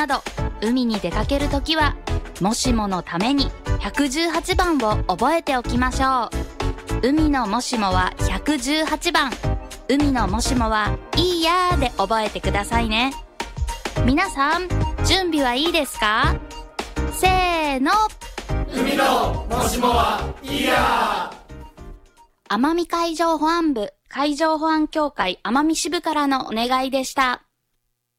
など、海に出かけるときはもしものために118番を覚えておきましょう。海のもしもは118番、海のもしもはいいやーで覚えてくださいね。皆さん準備はいいですか？せーの。 海のもしもはいいやー。 奄美海上保安部海上保安協会奄美支部からのお願いでした。